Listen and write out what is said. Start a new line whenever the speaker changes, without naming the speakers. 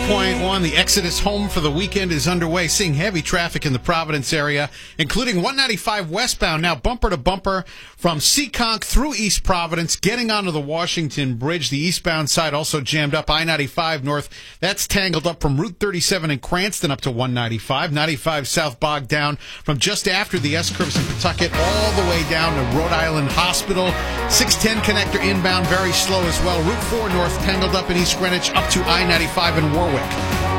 101.1, the Exodus home for the weekend is underway. Seeing heavy traffic in the Providence area, including 195 westbound, now bumper to bumper from Seekonk through East Providence, getting onto the Washington Bridge. The eastbound side also jammed up. I-95 north, that's tangled up from Route 37 in Cranston up to 195. 95 south bogged down from just after the S-curves in Pawtucket all the way down to Rhode Island Hospital. 610 connector inbound, very slow as well. Route 4 north tangled up in East Greenwich up to I-95 in Warwick.